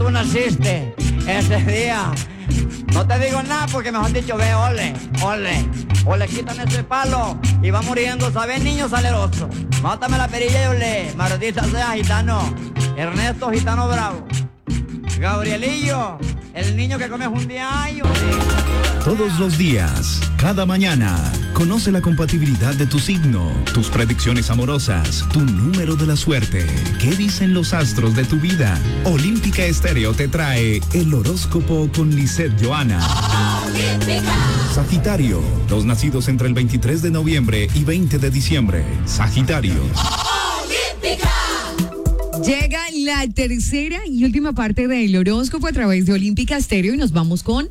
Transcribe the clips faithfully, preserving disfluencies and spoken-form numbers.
tú naciste ese día. No te digo nada porque mejor dicho, ve, ole, ole. O le quitan ese palo y va muriendo, ¿sabes, niño saleroso? Mátame la perilla y ole, maldita sea, gitano. Ernesto, gitano bravo. Gabrielillo, el niño que come jundiayo. Todos los días, cada mañana, conoce la compatibilidad de tu signo, tus predicciones amorosas, tu número de la suerte. ¿Qué dicen los astros de tu vida? Olímpica Estéreo te trae el horóscopo con Lisette Johanna. ¡Olímpica! Sagitario, los nacidos entre el veintitrés de noviembre y veinte de diciembre. Sagitario. ¡Olímpica! Llega la tercera y última parte del horóscopo a través de Olímpica Estéreo y nos vamos con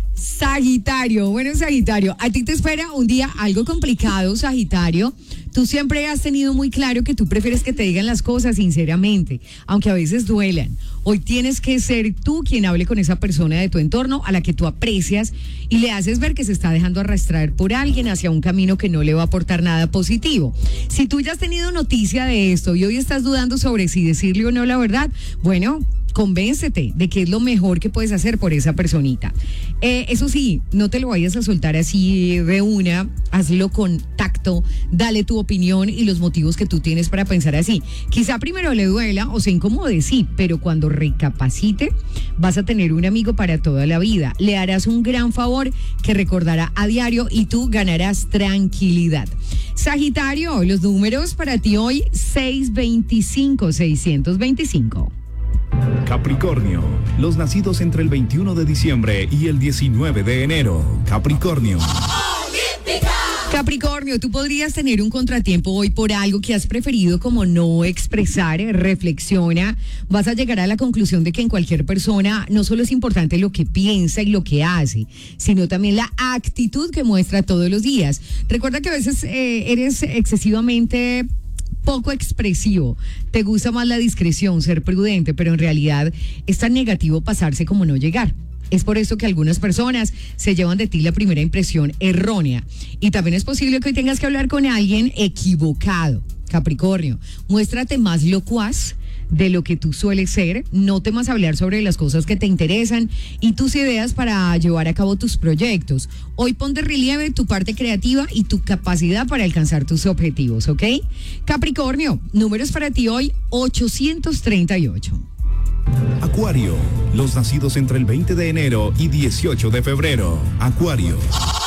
Sagitario. Bueno, Sagitario, a ti te espera un día algo complicado, Sagitario. Tú siempre has tenido muy claro que tú prefieres que te digan las cosas sinceramente, aunque a veces duelan. Hoy tienes que ser tú quien hable con esa persona de tu entorno a la que tú aprecias y le haces ver que se está dejando arrastrar por alguien hacia un camino que no le va a aportar nada positivo. Si tú ya has tenido noticia de esto y hoy estás dudando sobre si decirle o no la verdad, bueno, convéncete de que es lo mejor que puedes hacer por esa personita. Eh, eso sí, no te lo vayas a soltar así de una, hazlo con tacto, dale tu opinión y los motivos que tú tienes para pensar así. Quizá primero le duela o se incomode, sí, pero cuando recapacite vas a tener un amigo para toda la vida. Le harás un gran favor que recordará a diario y tú ganarás tranquilidad. Sagitario, los números para ti hoy, seis veinticinco, seiscientos veinticinco. Capricornio, los nacidos entre el veintiuno de diciembre y el diecinueve de enero. Capricornio. ¡Olímpica! Capricornio, tú podrías tener un contratiempo hoy por algo que has preferido como no expresar. Reflexiona, vas a llegar a la conclusión de que en cualquier persona no solo es importante lo que piensa y lo que hace, sino también la actitud que muestra todos los días. Recuerda que a veces eh, eres excesivamente poco expresivo, te gusta más la discreción, ser prudente, pero en realidad es tan negativo pasarse como no llegar. Es por eso que algunas personas se llevan de ti la primera impresión errónea. Y también es posible que hoy tengas que hablar con alguien equivocado. Capricornio, muéstrate más locuaz de lo que tú sueles ser, no temas hablar sobre las cosas que te interesan y tus ideas para llevar a cabo tus proyectos. Hoy pon de relieve tu parte creativa y tu capacidad para alcanzar tus objetivos, ¿ok? Capricornio, números para ti hoy, ochocientos treinta y ocho. Acuario, los nacidos entre el veinte de enero y dieciocho de febrero. Acuario.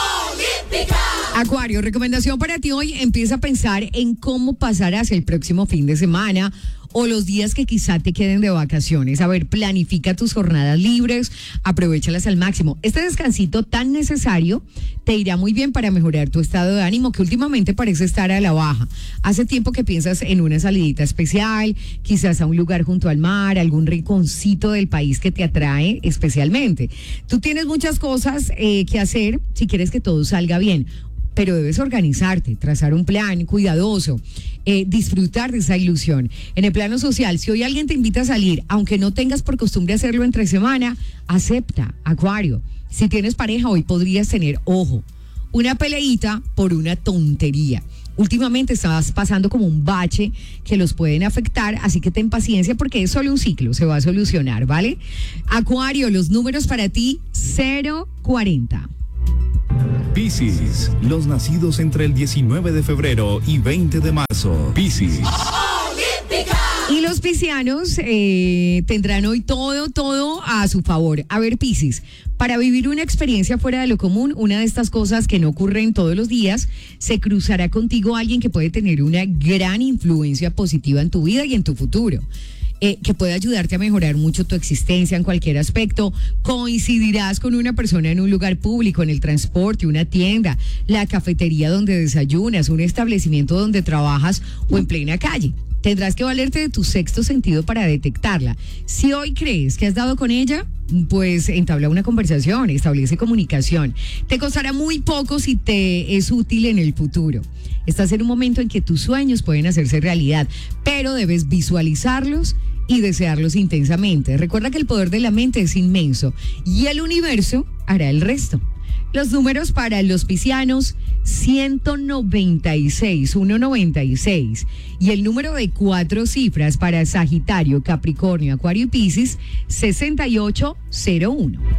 Acuario, recomendación para ti hoy, empieza a pensar en cómo pasarás el próximo fin de semana o los días que quizá te queden de vacaciones. A ver, planifica tus jornadas libres, aprovéchalas al máximo. Este descansito tan necesario te irá muy bien para mejorar tu estado de ánimo, que últimamente parece estar a la baja. Hace tiempo que piensas en una salidita especial, quizás a un lugar junto al mar, algún rinconcito del país que te atrae especialmente. Tú tienes muchas cosas eh, que hacer si quieres que todo salga bien, pero debes organizarte, trazar un plan cuidadoso, eh, disfrutar de esa ilusión. En el plano social, si hoy alguien te invita a salir, aunque no tengas por costumbre hacerlo entre semana, acepta, Acuario. Si tienes pareja, hoy podrías tener, ojo, una peleita por una tontería. Últimamente estabas pasando como un bache que los pueden afectar, así que ten paciencia porque es solo un ciclo, se va a solucionar, ¿vale? Acuario, los números para ti, cero cuarenta. Piscis, los nacidos entre el diecinueve de febrero y veinte de marzo. Piscis. Y los piscianos eh, tendrán hoy todo, todo a su favor. A ver, Piscis, para vivir una experiencia fuera de lo común, una de estas cosas que no ocurren todos los días, se cruzará contigo alguien que puede tener una gran influencia positiva en tu vida y en tu futuro. Eh, que puede ayudarte a mejorar mucho tu existencia en cualquier aspecto. Coincidirás con una persona en un lugar público, en el transporte, una tienda, la cafetería donde desayunas, un establecimiento donde trabajas o en plena calle. Tendrás que valerte de tu sexto sentido para detectarla. Si hoy crees que has dado con ella, pues entabla una conversación, establece comunicación. Te costará muy poco si te es útil en el futuro. Estás en un momento en que tus sueños pueden hacerse realidad, pero debes visualizarlos y desearlos intensamente. Recuerda que el poder de la mente es inmenso y el universo hará el resto. Los números para los piscianos, ciento noventa y seis, ciento noventa y seis. Y el número de cuatro cifras para Sagitario, Capricornio, Acuario y Piscis, sesenta y ocho cero uno.